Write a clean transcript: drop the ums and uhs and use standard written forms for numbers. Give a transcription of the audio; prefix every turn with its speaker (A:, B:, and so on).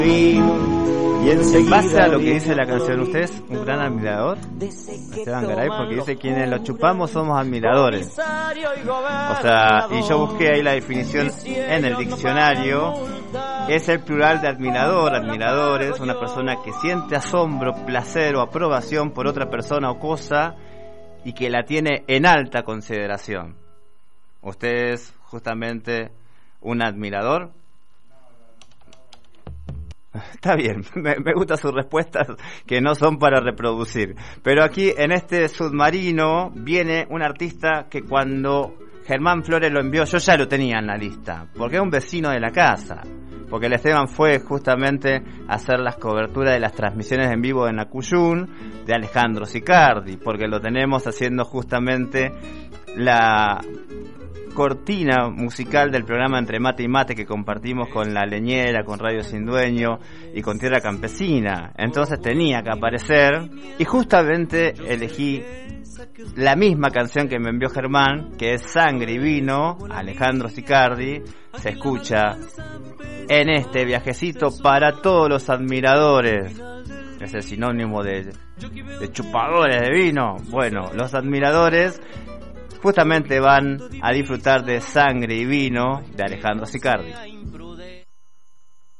A: En base a lo que dice la canción, ¿usted es un gran admirador de Esteban Garay? Porque dice, quienes lo chupamos somos admiradores. O sea, y yo busqué ahí la definición en el diccionario. Es el plural de admirador. Admirador es una persona que siente asombro, placer o aprobación por otra persona o cosa y que la tiene en alta consideración. ¿Usted es justamente un admirador? Está bien, me gustan sus respuestas que no son para reproducir. Pero aquí en este submarino viene un artista que cuando Germán Flores lo envió, yo ya lo tenía en la lista, porque es un vecino de la casa. Porque el Esteban fue justamente a hacer las coberturas de las transmisiones en vivo de Nacuyún de Alejandro Sicardi, porque lo tenemos haciendo justamente la cortina musical del programa Entre Mate y Mate que compartimos con La Leñera, con Radio Sin Dueño y con Tierra Campesina. Entonces tenía que aparecer y justamente elegí la misma canción que me envió Germán, que es Sangre y Vino, Alejandro Sicardi. Se escucha en este viajecito para todos los admiradores. Es el sinónimo de chupadores de vino. Bueno, los admiradores justamente van a disfrutar de Sangre y Vino de Alejandro Sicardi.